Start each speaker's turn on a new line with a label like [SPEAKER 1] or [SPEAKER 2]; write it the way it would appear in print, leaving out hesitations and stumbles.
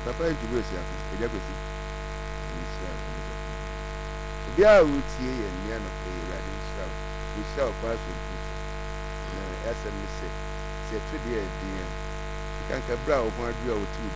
[SPEAKER 1] papa ntumi osia eja kwesi bia wutie ye nia no pe Awurade nhyira wo kwa so na asa mi se to de adin kanka bra wo ho adu a wo ti